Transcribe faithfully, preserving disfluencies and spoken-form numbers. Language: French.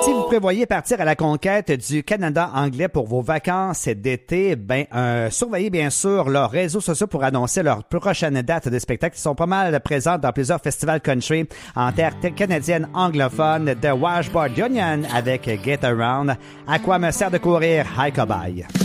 Si vous prévoyez partir à la conquête du Canada anglais pour vos vacances d'été, ben euh, surveillez bien sûr leurs réseaux sociaux pour annoncer leurs prochaines dates de spectacles. Ils sont pas mal présents dans plusieurs festivals country en terre canadienne anglophone. The Washboard Union avec Get Around. À quoi me sert de courir? Hi, Cobaye.